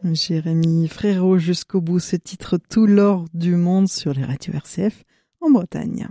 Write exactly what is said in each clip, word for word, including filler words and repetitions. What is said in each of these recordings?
Jérémy Frérot jusqu'au bout, ce titre Tout l'or du monde sur les radios R C F en Bretagne.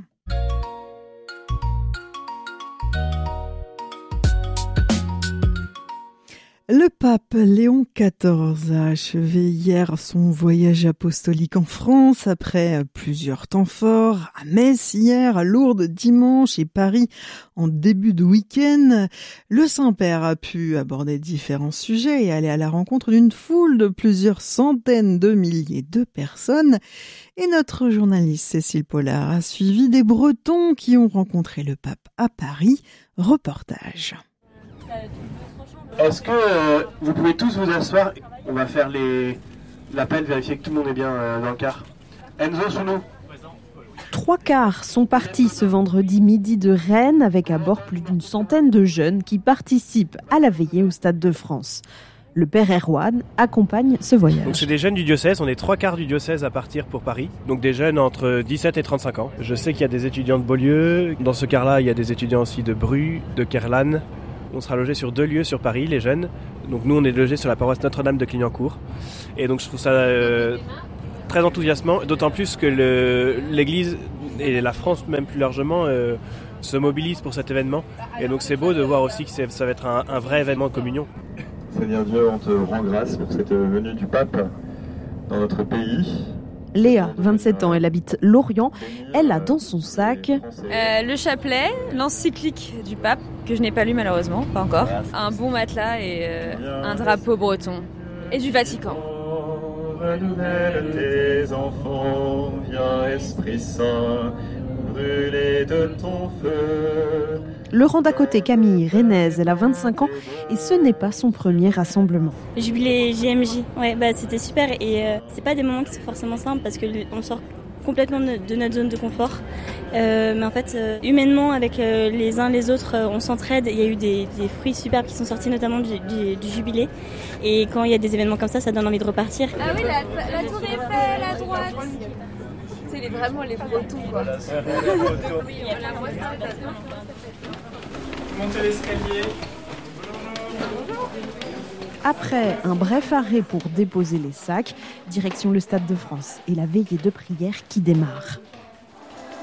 Le pape Léon quatorze a achevé hier son voyage apostolique en France après plusieurs temps forts, à Metz hier, à Lourdes dimanche et Paris en début de week-end. Le Saint-Père a pu aborder différents sujets et aller à la rencontre d'une foule de plusieurs centaines de milliers de personnes. Et notre journaliste Cécile Pollard a suivi des Bretons qui ont rencontré le pape à Paris. Reportage. Est-ce que euh, vous pouvez tous vous asseoir? On va faire les... l'appel, vérifier que tout le monde est bien euh, dans le car. Enzo, sous nous. Trois cars sont partis ce vendredi midi de Rennes avec à bord plus d'une centaine de jeunes qui participent à la veillée au Stade de France. Le père Erwan accompagne ce voyage. Donc c'est des jeunes du diocèse, on est trois quarts du diocèse à partir pour Paris. Donc des jeunes entre dix-sept et trente-cinq ans. Je sais qu'il y a des étudiants de Beaulieu. Dans ce car-là, il y a des étudiants aussi de Bru, de Kerlan. On sera logés sur deux lieux sur Paris, les jeunes. Donc nous, on est logés sur la paroisse Notre-Dame de Clignancourt. Et donc je trouve ça euh, très enthousiasmant, d'autant plus que le, l'Église et la France même plus largement euh, se mobilisent pour cet événement. Et donc c'est beau de voir aussi que c'est, ça va être un, un vrai événement de communion. Seigneur Dieu, on te rend grâce pour cette venue du pape dans notre pays. Léa, vingt-sept ans, elle habite Lorient. Elle a dans son sac euh, le chapelet, l'encyclique du pape, que je n'ai pas lu malheureusement, pas encore. Un bon matelas et euh, un drapeau breton. Et du Vatican. Renouvelle tes enfants, viens Esprit Saint, brûler de ton feu. Le rang d'à côté, Camille Rennaise, elle a vingt-cinq ans et ce n'est pas son premier rassemblement. Jubilé J M J, ouais, bah, c'était super et euh, c'est pas des moments qui sont forcément simples parce qu'on sort complètement de, de notre zone de confort. Euh, mais en fait, euh, humainement, avec euh, les uns les autres, euh, on s'entraide. Il y a eu des, des fruits superbes qui sont sortis, notamment du, du, du jubilé. Et quand il y a des événements comme ça, ça donne envie de repartir. Ah oui, la, la tour Eiffel à droite. C'est les, vraiment les Bretons, quoi. Montez l'escalier. Après un bref arrêt pour déposer les sacs, direction le Stade de France et la veillée de prière qui démarre.